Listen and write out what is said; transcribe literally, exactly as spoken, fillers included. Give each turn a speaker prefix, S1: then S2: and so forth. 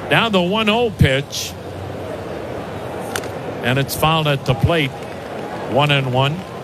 S1: Now the one oh pitch. And it's fouled at the plate. One and one.